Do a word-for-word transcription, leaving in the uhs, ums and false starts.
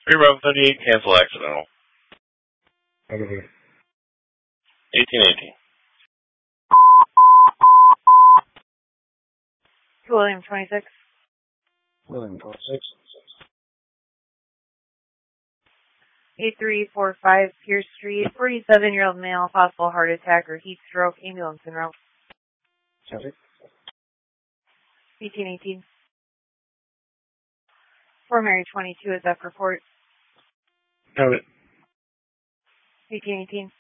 three Bravo thirty-eight, cancel accidental. Okay. eighteen eighteen. William twenty-six. William twenty-six. eight three four five Pierce Street, forty-seven-year-old male, possible heart attack or heat stroke, ambulance en route. Copy. eighteen eighteen. Fort Mary twenty-two is F report. Copy. eighteen eighteen.